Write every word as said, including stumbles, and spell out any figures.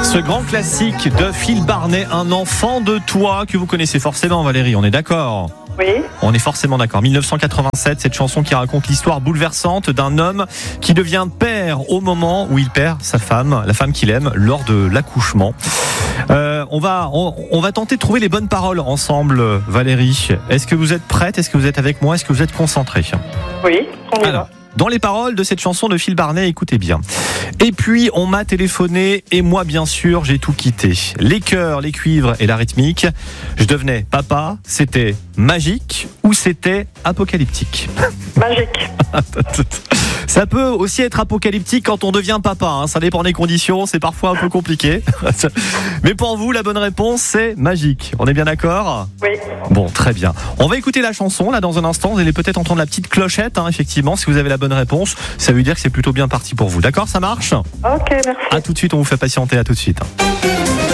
Ce grand classique de Phil Barnet, Un enfant de toi, que vous connaissez forcément, Valérie, on est d'accord ? Oui. On est forcément d'accord. dix-neuf cent quatre-vingt-sept, cette chanson qui raconte l'histoire bouleversante d'un homme qui devient père au moment où il perd sa femme, la femme qu'il aime, lors de l'accouchement. Euh, on va, on, on va tenter de trouver les bonnes paroles ensemble, Valérie. Est-ce que vous êtes prête ? Est-ce que vous êtes avec moi ? Est-ce que vous êtes concentrée ? Oui, on y Alors, va. dans les paroles de cette chanson de Phil Barnet, écoutez bien. Et puis, on m'a téléphoné et moi, bien sûr, j'ai tout quitté. Les chœurs, les cuivres et la rythmique. Je devenais papa. C'était magique ou c'était apocalyptique ? Magique. Ça peut aussi être apocalyptique quand on devient papa, hein. Ça dépend des conditions, c'est parfois un peu compliqué. Mais pour vous, la bonne réponse, c'est magique. On est bien d'accord ? Oui. Bon, très bien. On va écouter la chanson, là, dans un instant. Vous allez peut-être entendre la petite clochette, hein, effectivement. Si vous avez la bonne réponse, ça veut dire que c'est plutôt bien parti pour vous. D'accord, ça marche ? Ok, merci. À tout de suite, on vous fait patienter, à tout de suite.